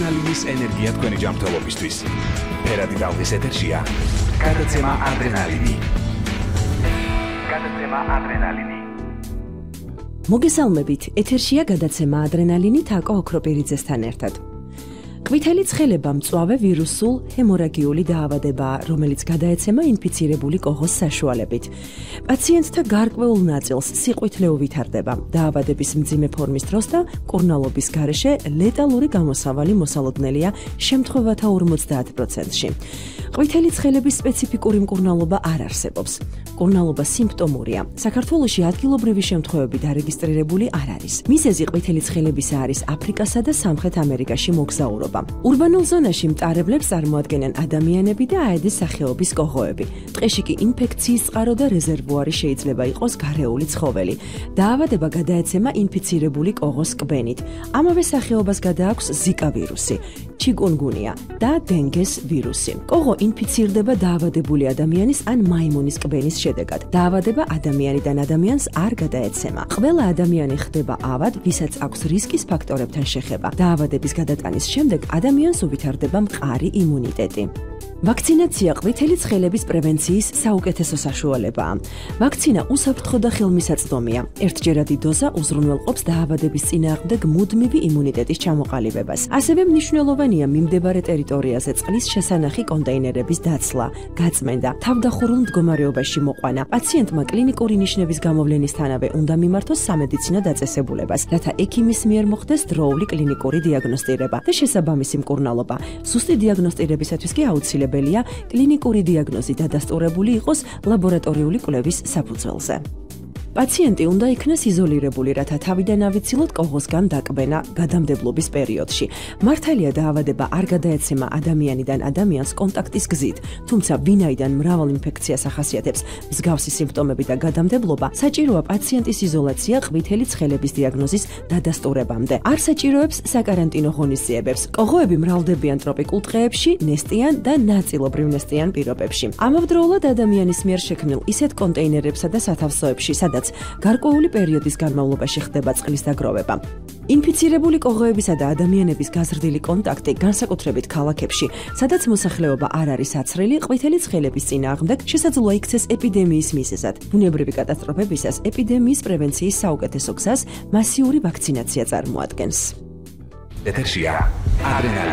ადრენალინის ენერგია თქვენი ჯანმრთელობისთვის. ფერადი ტალღის ეთერშია გადაცემა ადრენალინი. მოგესალმებით, ეთერშია გადაცემა ადრენალინი თაკო ოქროპირიძესთან ერთად. ყვითელი ცხელება მწვავე ვირუსულ ჰემორაგიული დაავადებაა, რომელიც გადაეცემა ინფიცირებული კოღოს საშუალებით. პაციენტთა გარკვეულ ნაწილს სიყვითლე უვითარდება. დაავადების მძიმე ფორმის დროს და მკურნალობის გარეშე ლეტალური გამოსავალი მოსალოდნელია შემთხვევათა 50%-ში. ყვითელი ცხელების სპეციფიკური მკურნალობა არ არსებობს. მკურნალობა სიმპტომურია. საქართველოში ადგილობრივი შემთხვევები დარეგისტრირებული არ არის. მიზეზი ყვითელი ცხელებისა არის აფრიკასა და სამხრეთ ამერიკაში მოგზაურობა. ურბანულ ზონაში მტარებლებს წარმოადგენენ ადამიანები და აედის სახეობის კოღოები. ტყეში კი ინფექციის წყარო და რეზერვუარი შეიძლება იყოს გარეული ცხოველი. დაავადება გადაეცემა ინფიცირებული კოღოს კბენით. ამავე სახეობას გადააქვს ზიკა ვირუსი, ჩიკუნგუნია და დინგეს ვირუსი. კოღო ინფიცირდება დაავადებული ადამიანის ან მაიმუნის კბენის შედეგად. დაავადება ადამიანიდან ადამიანს არ გადაეცემა. ყველა ადამიანი ხდება ავად, ვისაც აქვს რისკის ფაქტორებთან შეხება. დაავადების გადატანის შემდეგ ადამიანს უვითარდება მყარი იმუნიტეტი. ვაქცინაცია ყვითელი ცხელების პრევენციის საუკეთესო საშუალებაა. ვაქცინა უსაფრთხო და ხელმისაწვდომია. ერთჯერადი დოზა უზრუნველყოფს დაავადების წინააღმდეგ მუდმივი იმუნიტეტის ჩამოყალიბებას. ასევე მნიშვნელოვანია მიმდებარე ტერიტორიაზე წყლის შესანახი კონტეინერების დაცლა, გაწმენდა, თავდახურულ მდგომარეობაში მოყვანა. პაციენტმა კლინიკური ნიშნების გამოვლენისთანავე უნდა მიმართოს სამედიცინო დაწესებულებას, რათა ექიმის მიერ მოხდეს დროული კლინიკური დიაგნოსტირება და შესაბამისი მკურნალობა. ზუსტი დიაგნოსტირებისათვის კი აუცილებელია კლინიკური დიაგნოზი დადასტურებული იყოს ლაბორატორიული კვლევის საფუძველზე. პაციენტი უნდა იქნას იზოლირებული, რათა თავიდან ავიცილოთ კოღოსგან დაკბენა გადამდებლობის პერიოდში. მართალია დაავადება არ გადაეცემა ადამიანიდან ადამიანს კონტაქტის გზით, თუმცა ვინაიდან მრავალ ინფექციას ახასიათებს მსგავსი სიმპტომები და გადამდებლობა, საჭიროა პაციენტის იზოლაცია ყვითელი ცხელების დიაგნოზის დადასტურებამდე. არ საჭიროებს საკარანტინო ღონისძიებებს. კოღოები მრავლდებიან ტროპიკულ ტყეებში, ნესტიან და ნაწილობრივ ნესტიან პირობებში. ამავდროულად ადამიანის მიერ შექმნილ ისეთ კონტეინერებსა და სათავსოებში, სადაც გარკვეული პერიოდის განმავლობაში ხდება წყლის დაგროვება. ინფიცირებული კოღოებისა და ადამიანების გაზრდილი კონტაქტი, განსაკუთრებით ქალაქებში, სადაც მოსახლეობა არ არის აცრელი, ყვითელი ცხელების წინააღმდეგ შესაძლოა იქცეს ეპიდემიის მიზეზად. ბუნებრივი კატასტროფებისას ეპიდემიის პრევენციის საუკეთესო გზას მასიური ვაქცინაცია წარმოადგენს. ეთერშია ადრენალინი.